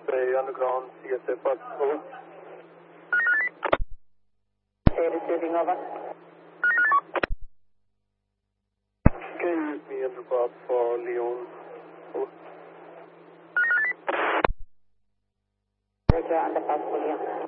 Bay underground, CSA bus, over. Receiving over. Can you use me underpass for Leon? Over. Roger, underpass for Leon.